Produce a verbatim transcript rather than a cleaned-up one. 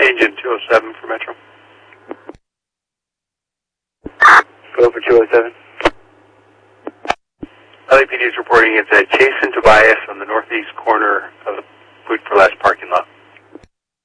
Change in two oh seven for Metro. Go for two oh seven. L A P D is reporting it's a Chase and Tobias